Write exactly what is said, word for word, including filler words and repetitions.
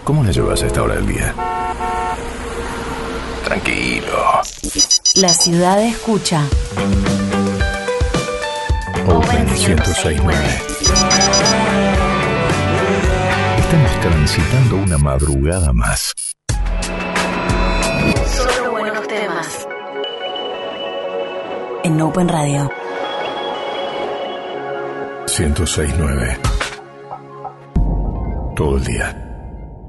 ¿Cómo la llevas a esta hora del día? Tranquilo. La ciudad escucha. Open ciento seis punto nueve. Estamos transitando una madrugada más. Solo buenos temas. En Open Radio. ciento seis punto nueve. Todo el día.